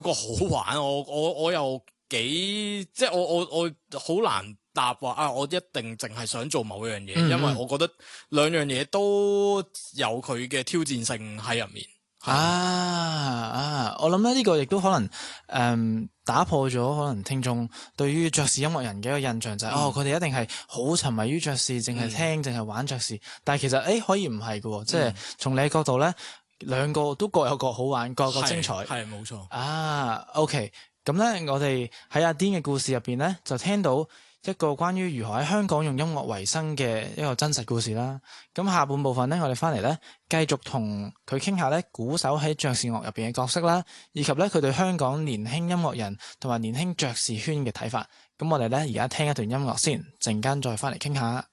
個好玩，我又幾即係我好難答話啊！我一定淨係想做某樣嘢，因為我覺得兩樣嘢都有佢嘅挑戰性喺入面。 我諗咧呢個亦都可能打破咗可能聽眾對於爵士音樂人嘅一個印象，就係佢哋一定係好沉迷於爵士，淨係聽淨係玩爵士。但係其實可以唔係嘅，即係從你嘅角度咧，兩個都各有各好玩，各有各精彩。 係冇錯。 OK， 咁咧我哋喺阿 Dean 嘅故事入邊咧，就聽到一個關於如何喺香港用音樂為生嘅一個真實故事啦。咁下半部分咧，我哋翻嚟咧繼續同佢傾下咧鼓手喺爵士樂入邊嘅角色啦，以及咧佢對香港年輕音樂人同埋年輕爵士圈嘅睇法。咁我哋咧而家聽一段音樂先，陣間再翻嚟傾下。